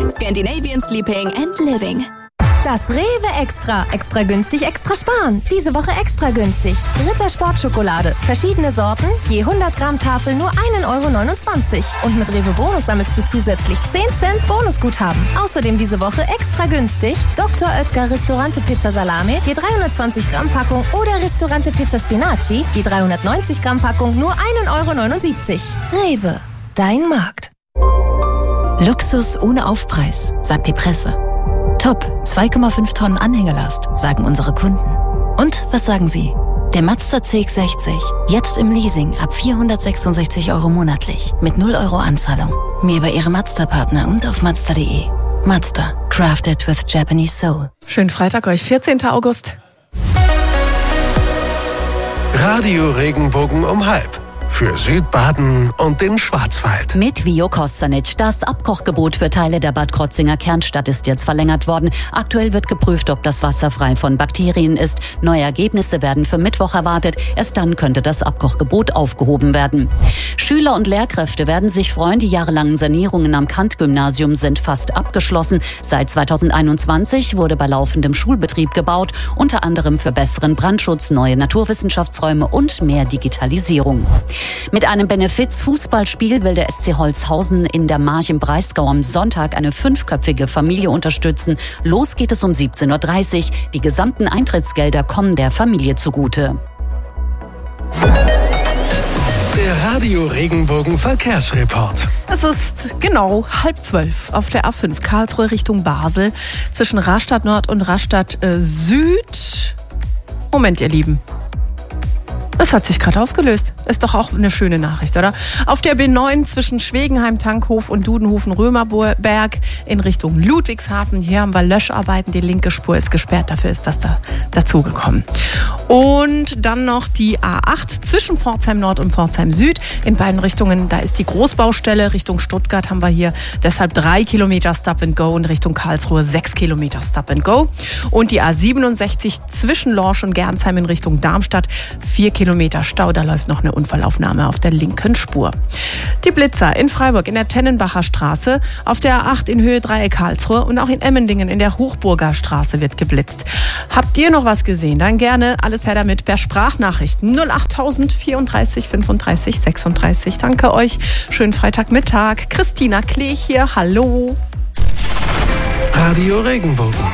Scandinavian Sleeping and Living. Das Rewe Extra. Extra günstig, extra sparen. Diese Woche extra günstig. Ritter Sportschokolade. Verschiedene Sorten. Je 100 Gramm Tafel nur 1,29 €. Und mit Rewe Bonus sammelst du zusätzlich 10 Cent Bonusguthaben. Außerdem diese Woche extra günstig. Dr. Oetker Ristorante Pizza Salame. Je 320 Gramm Packung. Oder Ristorante Pizza Spinaci. Je 390 Gramm Packung nur 1,79 €. Rewe. Dein Markt. Luxus ohne Aufpreis, sagt die Presse. Top, 2,5 Tonnen Anhängelast, sagen unsere Kunden. Und was sagen Sie? Der Mazda CX-60, jetzt im Leasing ab 466 € monatlich, mit 0 € Anzahlung. Mehr bei Ihrem Mazda-Partner und auf Mazda.de. Mazda, crafted with Japanese soul. Schönen Freitag euch, 14. August. Radio Regenbogen um 12:30. Für Südbaden und den Schwarzwald. Mit Vio Kostanic. Das Abkochgebot für Teile der Bad Krozzinger Kernstadt ist jetzt verlängert worden. Aktuell wird geprüft, ob das Wasser frei von Bakterien ist. Neue Ergebnisse werden für Mittwoch erwartet. Erst dann könnte das Abkochgebot aufgehoben werden. Schüler und Lehrkräfte werden sich freuen. Die jahrelangen Sanierungen am Kant-Gymnasium sind fast abgeschlossen. Seit 2021 wurde bei laufendem Schulbetrieb gebaut, unter anderem für besseren Brandschutz, neue Naturwissenschaftsräume und mehr Digitalisierung. Mit einem Benefiz-Fußballspiel will der SC Holzhausen in der March im Breisgau am Sonntag eine 5-köpfige Familie unterstützen. Los geht es um 17:30 Uhr. Die gesamten Eintrittsgelder kommen der Familie zugute. Der Radio Regenbogen Verkehrsreport. Es ist genau 11:30 auf der A5 Karlsruhe Richtung Basel zwischen Rastatt Nord und Rastatt Süd. Moment, ihr Lieben. Das hat sich gerade aufgelöst. Ist doch auch eine schöne Nachricht, oder? Auf der B9 zwischen Schwegenheim, Tankhof und Dudenhofen-Römerberg in Richtung Ludwigshafen. Hier haben wir Löscharbeiten. Die linke Spur ist gesperrt. Dafür ist das da dazugekommen. Und dann noch die A8 zwischen Pforzheim Nord und Pforzheim Süd. In beiden Richtungen, da ist die Großbaustelle. Richtung Stuttgart haben wir hier deshalb 3 Kilometer Stop and Go und Richtung Karlsruhe 6 Kilometer Stop and Go. Und die A67 zwischen Lorsch und Gernsheim in Richtung Darmstadt 4 Kilometer Stau, da läuft noch eine Unfallaufnahme auf der linken Spur. Die Blitzer in Freiburg in der Tennenbacher Straße, auf der A8 in Höhe Dreieck Karlsruhe und auch in Emmendingen in der Hochburger Straße wird geblitzt. Habt ihr noch was gesehen? Dann gerne alles her damit per Sprachnachricht 08000 34 35 36. Danke euch. Schönen Freitagmittag. Christina Klee hier. Hallo. Radio Regenbogen.